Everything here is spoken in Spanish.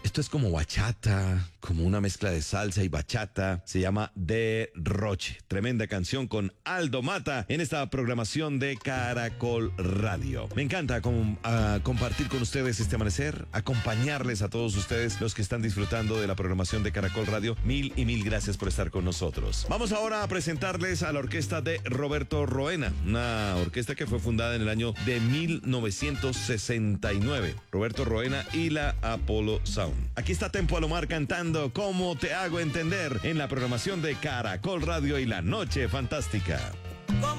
Esto es como bachata, como una mezcla de salsa y bachata. Se llama Derroche. Tremenda canción con Aldo Mata en esta programación de Caracol Radio. Me encanta compartir con ustedes este amanecer, acompañarles a todos ustedes, los que están disfrutando de la programación de Caracol Radio. Mil y mil gracias por estar con nosotros. Vamos ahora a presentarles a la orquesta de Roberto Roena, una orquesta que fue fundada en el año de 1969. Roberto Roena y la Apollo Sound. Aquí está Tempo Alomar cantando "Cómo te hago entender" en la programación de Caracol Radio y la Noche Fantástica.